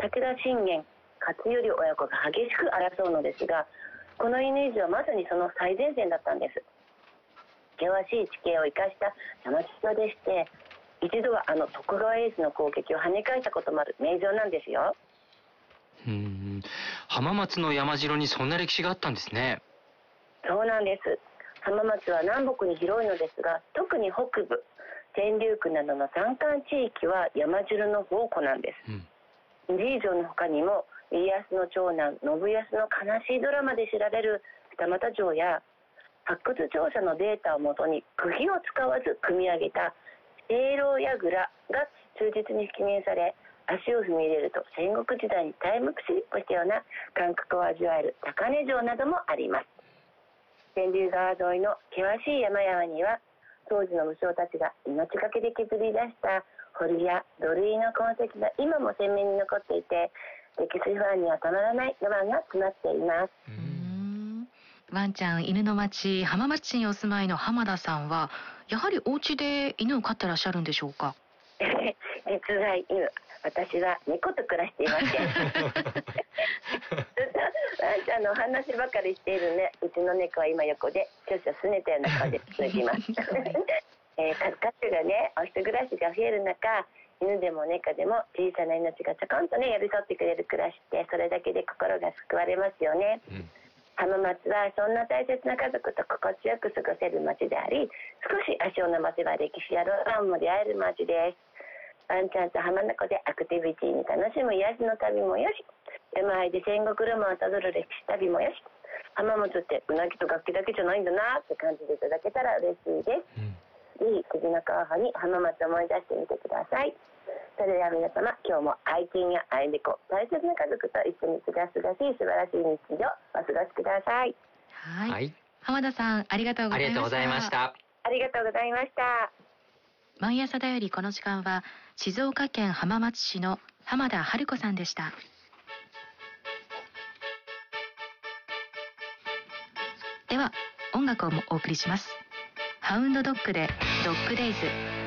武田信玄、勝頼親子が激しく争うのですが、このイメージはまさにその最前線だったんです。険しい地形を生かした山城でして、一度は徳川家康の攻撃を跳ね返したこともある名城なんですよ。 浜松の山城にそんな歴史があったんですね。 そうなんです。浜松は南北に広いのですが、特に北部天竜区などの山間地域は山城の宝庫なんです。二条の他にも家康の長男信康の悲しいドラマで知られる二俣城や、発掘調査のデータをもとに釘を使わず組み上げた青楼櫓が忠実に復元され、足を踏み入れると戦国時代にタイムスリップしたような感覚を味わえる高根城などもあります。天竜川沿いの険しい山々には、当時の武将たちが命がけで削り出した堀や土塁の痕跡が今も鮮明に残っていて、歴史ファンにはたまらないロマンが詰まっています。 ワンちゃん犬の町浜松市にお住まいの浜田さんは、やはりお家で犬を飼ってらっしゃるんでしょうか？ 実在犬、私は猫と暮らしていましてワンちゃんのお話ばかりしているね、うちの猫は今横で少々拗ねたような顔で続きます家族がね、お一暮らしが増える中、犬でも猫でも小さな命がちょこんとね寄り添ってくれる暮らしって、それだけで心が救われますよね。浜松はそんな大切な家族と心地よく過ごせる街であり、少し足を伸ばせば歴史やロマンも出会える街です。ワンちゃんと浜名湖でアクティビティに楽しむ癒しの旅もよし、山あいで戦国ロマンをたどる歴史旅もよし、浜松ってうなぎと楽器だけじゃないんだなって感じていただけたら嬉しいです。ぜひ次の候補に浜松を思い出してみてください。それでは皆様、今日も愛犬や愛猫、大切な家族と一緒にすがすがしい素晴らしい日常お過ごしください。 はい、浜田さんありがとうございました。 ありがとうございました。 ありがとうございました。 毎朝だよりこの時間は静岡県浜松市の浜田春子さんでした。では音楽をお送りします。ハウンドドッグでドッグデイズ。